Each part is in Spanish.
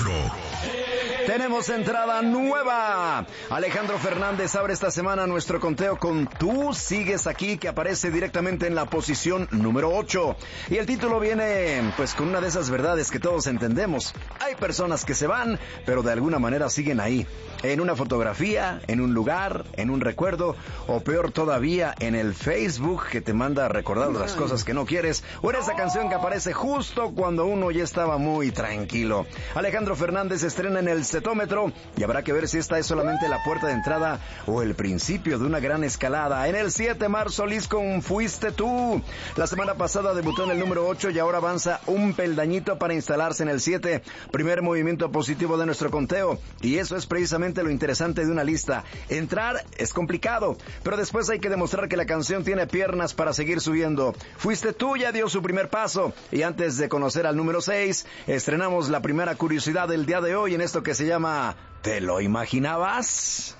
Tetómetro. Tenemos entrada nueva. Alejandro Fernández abre esta semana nuestro conteo con Tú Sigues Aquí, que aparece directamente en la posición número 8. Y el título viene, pues, con una de esas verdades que todos entendemos. Hay personas que se van, pero de alguna manera siguen ahí. En una fotografía, en un lugar, en un recuerdo, o peor todavía, en el Facebook que te manda a recordar las cosas que no quieres, o en esa canción que aparece justo cuando uno ya estaba muy tranquilo. Alejandro Fernández estrena en el Tetómetro y habrá que ver si esta es solamente la puerta de entrada o el principio de una gran escalada. En el 7, Mar Solís con Fuiste Tú. La semana pasada debutó en el número 8 y ahora avanza un peldañito para instalarse en el 7. Primer movimiento positivo de nuestro conteo, y eso es precisamente lo interesante de una lista. Entrar es complicado, pero después hay que demostrar que la canción tiene piernas para seguir subiendo. Fuiste Tú ya dio su primer paso, y antes de conocer al número 6, estrenamos la primera curiosidad del día de hoy en esto que se llama ¿Te lo imaginabas?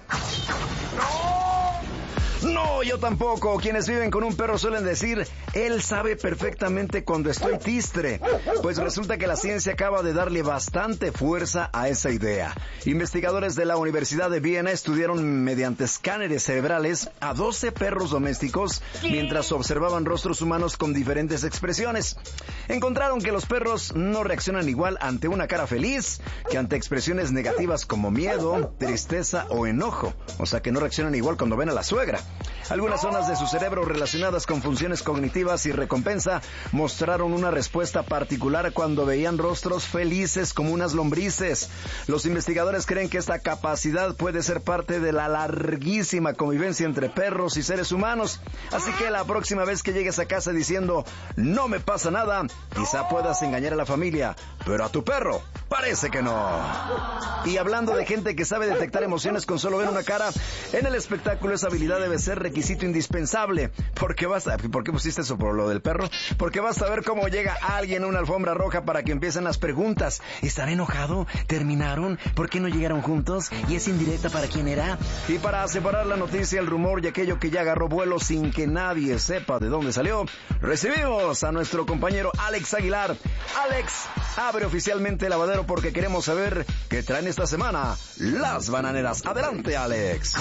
No, yo tampoco. Quienes viven con un perro suelen decir, él sabe perfectamente cuando estoy tistre. Pues resulta que la ciencia acaba de darle bastante fuerza a esa idea. Investigadores de la Universidad de Viena estudiaron mediante escáneres cerebrales a 12 perros domésticos mientras observaban rostros humanos con diferentes expresiones. Encontraron que los perros no reaccionan igual ante una cara feliz que ante expresiones negativas como miedo, tristeza o enojo. O sea que no reaccionan igual cuando ven a la suegra. Algunas zonas de su cerebro relacionadas con funciones cognitivas y recompensa mostraron una respuesta particular cuando veían rostros felices como unas lombrices. Los investigadores creen que esta capacidad puede ser parte de la larguísima convivencia entre perros y seres humanos. Así que la próxima vez que llegues a casa diciendo no me pasa nada, quizá puedas engañar a la familia, pero a tu perro parece que no. Y hablando de gente que sabe detectar emociones con solo ver una cara, en el espectáculo esa habilidad debe ser requisito indispensable. ¿Por qué pusiste eso por lo del perro? Porque basta ver cómo llega alguien a una alfombra roja para que empiecen las preguntas. ¿Estará enojado? ¿Terminaron? ¿Por qué no llegaron juntos? ¿Y es indirecta para quién era? Y para separar la noticia, el rumor y aquello que ya agarró vuelo sin que nadie sepa de dónde salió, recibimos a nuestro compañero Alex Aguilar. Alex, abre oficialmente el lavadero porque queremos saber qué traen esta semana las bananeras. Adelante, Alex.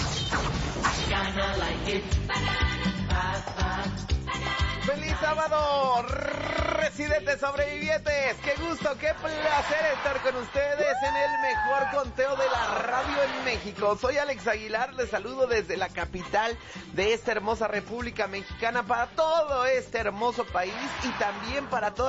¡Feliz sábado, residentes sobrevivientes! ¡Qué gusto, qué placer estar con ustedes en el mejor conteo de la radio en México! Soy Alex Aguilar, les saludo desde la capital de esta hermosa República Mexicana para todo este hermoso país y también para toda